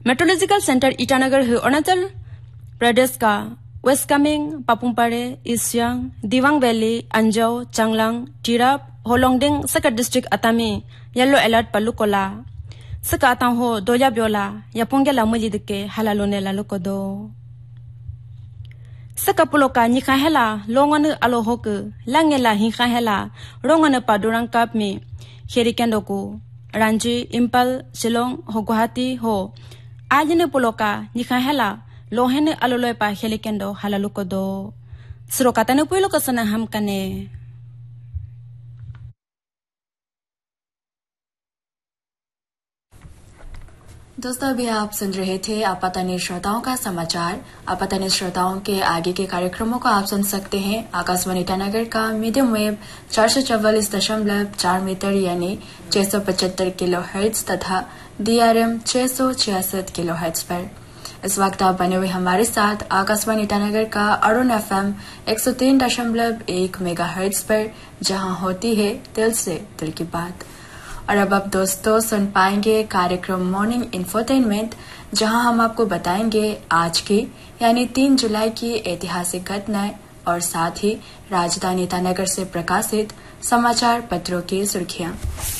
Meteorological centre Itanagar है अरुणाचल प्रदेश का waste Kameng, Papum Pare, east Siang, Dibang valley, अंजौ, Changlang, Tirap, होलोंगडिंग सका डिस्ट्रिक्ट अतामी येलो अलर्ट पल्लुकोला सका आता हो दोया ब्योला यापोंगे लामुली दिके हलालोने लालुकोदो सका पुलोका निखा हेला लोंगन अलो होक लांगेला हिखा हेला रोंगन पादुरंग कप में हेरिकेंडो को रांची, इम्फाल, शिलोंग, हो गुवाहाटी हो आजने पुलोका निखा हेला लोहेने अलोलोय पा हेलिकेंडो हलालुकोदो सुरोकातने पुलो कसना हम कने दोस्तों अभी आप सुन रहे थे आपातनी श्रोताओं का समाचार। आपातनी श्रोताओं के आगे के कार्यक्रमों को आप सुन सकते हैं आकाशवाणी ईटानगर का मीडियम वेव 444.4 मीटर यानी 675 किलो हर्ट्ज तथा DRM 666 किलो हर्ट्ज पर। इस वक्त आप बने हुए हमारे साथ आकाशवाणी ईटानगर का अरुण FM 103.1 मेगा हर्ट्ज पर, जहां होती है दिल से दिल की बात। और अब आप दोस्तों सुन पाएंगे कार्यक्रम मॉर्निंग इंफोटेनमेंट, जहां हम आपको बताएंगे आज की यानी 3 जुलाई की ऐतिहासिक घटनाएं और साथ ही राजधानी ईटानगर से प्रकाशित समाचार पत्रों की सुर्खियां।